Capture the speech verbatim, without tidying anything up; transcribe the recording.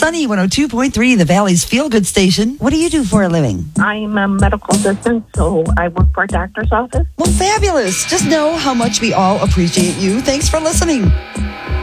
Sunny one oh two point three, the Valley's feel-good station. What do you do for a living? I'm a medical assistant, so I work for a doctor's office. Well, fabulous. Just know how much we all appreciate you. Thanks for listening.